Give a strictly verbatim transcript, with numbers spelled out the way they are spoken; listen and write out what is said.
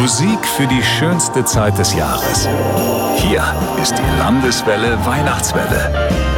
Musik für die schönste Zeit des Jahres. Hier ist die Landeswelle Weihnachtswelle.